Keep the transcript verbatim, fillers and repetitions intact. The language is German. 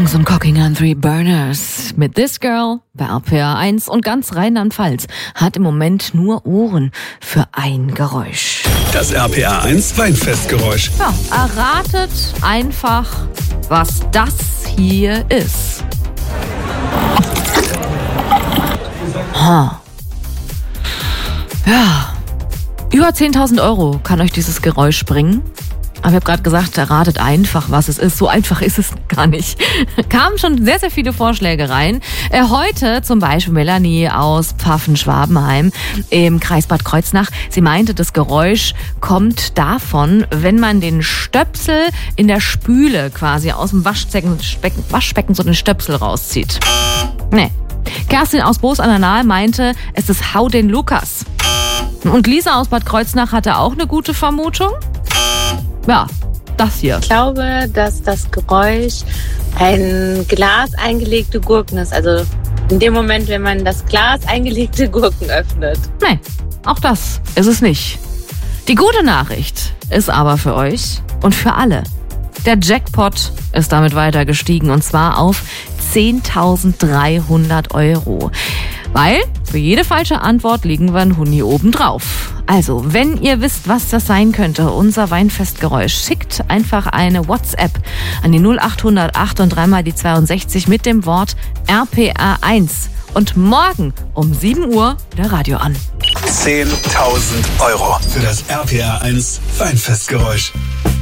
Jungs und Cooking on Three Burners mit This Girl bei R P R eins und ganz Rheinland-Pfalz hat im Moment nur Ohren für ein Geräusch. Das R P R eins Weinfestgeräusch. Ja, erratet einfach, was das hier ist. Ha. Ja, über zehntausend Euro kann euch dieses Geräusch bringen. Aber ich habe gerade gesagt, erratet einfach, was es ist. So einfach ist es gar nicht. Kamen schon sehr, sehr viele Vorschläge rein. Äh, heute zum Beispiel Melanie aus Pfaffen-Schwabenheim im Kreis Bad Kreuznach. Sie meinte, das Geräusch kommt davon, wenn man den Stöpsel in der Spüle quasi aus dem Waschbecken, Waschbecken so den Stöpsel rauszieht. Nee. Kerstin aus Boos an der Nahe meinte, es ist Hau den Lukas. Und Lisa aus Bad Kreuznach hatte auch eine gute Vermutung. Ja, das hier. Ich glaube, dass das Geräusch ein Glas eingelegte Gurken ist. Also in dem Moment, wenn man das Glas eingelegte Gurken öffnet. Nein, auch das ist es nicht. Die gute Nachricht ist aber für euch und für alle: Der Jackpot ist damit weiter gestiegen und zwar auf zehntausenddreihundert Euro. Weil für jede falsche Antwort liegen wir ein Huni obendrauf. Also, wenn ihr wisst, was das sein könnte, unser Weinfestgeräusch, schickt einfach eine WhatsApp an die null acht hundert acht und dreimal die zweiundsechzig mit dem Wort R P R eins. Und morgen um sieben Uhr der Radio an. zehntausend Euro für das R P R eins Weinfestgeräusch.